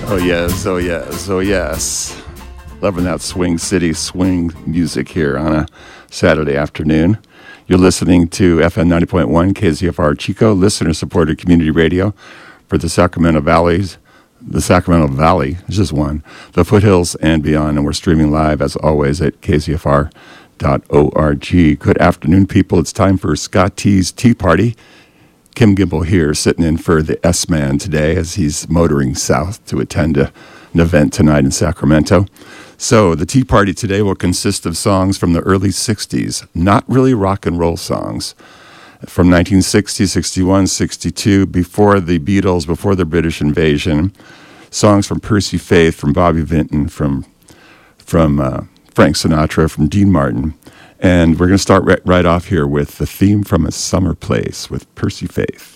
Oh yes, oh yes, oh yes. Loving that Swing City swing music here on a Saturday afternoon. You're listening to FM 90.1 KZFR Chico, listener-supported community radio for the Sacramento Valley, there's just one, the foothills and beyond, and we're streaming live, as always, at kzfr.org. Good afternoon, people. It's time for Scott T's Tea Party. Kim Gimble here, sitting in for the S-Man today as he's motoring south to attend an event tonight in Sacramento. So the Tea Party today will consist of songs from the early 60s, not really rock and roll songs, from 1960, 61, 62, before the Beatles, before the British invasion, songs from Percy Faith, from Bobby Vinton, from Frank Sinatra, from Dean Martin. And we're going to start right off here with the theme from A Summer Place with Percy Faith.